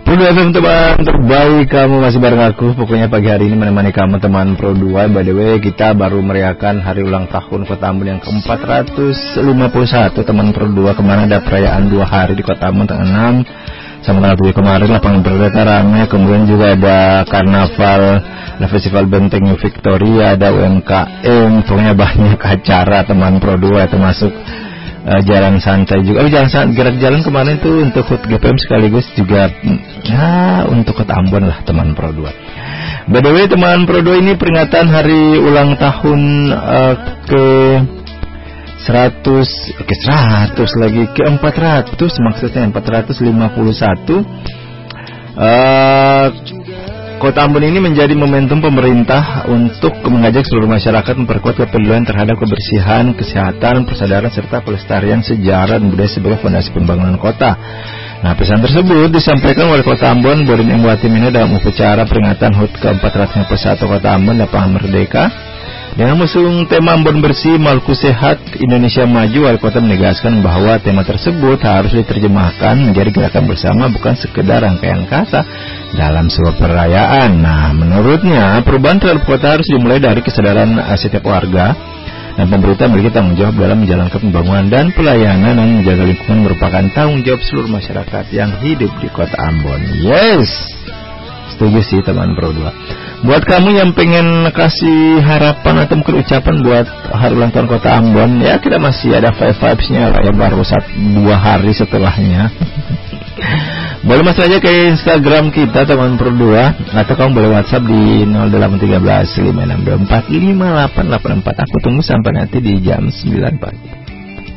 Pro 2 FM teman terbaik, kamu masih bareng aku. Pokoknya pagi hari ini menemani kamu teman Pro 2. By the way, kita baru merayakan hari ulang tahun Kota Ambon yang ke-451 teman Pro 2. Kemana ada perayaan 2 hari di Kota Ambon, tanggal 6 sama tanggal 7 kemarin. Lapangan Merdeka ramai. Kemudian juga ada karnaval, ada festival Benteng Victoria, ada UMKM. Pokoknya banyak acara teman Pro 2, termasuk jalan santai juga. Gerak jalan kemarin itu untuk HUT GPM sekaligus juga untuk Kota Ambon lah teman Pro 2. By the way teman Pro 2, ini peringatan hari ulang tahun ke 451 maksudnya 451. Kota Ambon ini menjadi momentum pemerintah untuk mengajak seluruh masyarakat memperkuat kepedulian terhadap kebersihan, kesehatan, persadaran serta pelestarian sejarah dan budaya sebagai fondasi pembangunan kota. Nah, pesan tersebut disampaikan oleh Kota Ambon Borin M. Watimena dalam upacara peringatan HUT ke-451 Kota Ambon Lapangan Merdeka. Dengan mengusung tema Ambon Bersih, Maluku Sehat, Indonesia Maju, Wali Kota menegaskan bahwa tema tersebut harus diterjemahkan menjadi gerakan bersama, bukan sekedar rangkaian kata dalam sebuah perayaan. Nah, menurutnya perubahan terhadap kota harus dimulai dari kesadaran setiap warga, dan pemerintah memiliki tanggung jawab dalam menjalankan pembangunan dan pelayanan, dan menjaga lingkungan merupakan tanggung jawab seluruh masyarakat yang hidup di Kota Ambon. Yes, setuju sih teman Pro 2. Buat kamu yang pengen kasih harapan atau mungkin ucapan buat hari ulang tahun Kota Ambon, ya kita masih ada vibes-nya lah ya, baru 2 hari setelahnya. Boleh masuk aja ke Instagram kita teman Pro 2, atau kamu boleh WhatsApp di 0813 562 45884. Aku tunggu sampai nanti di jam 9 pagi.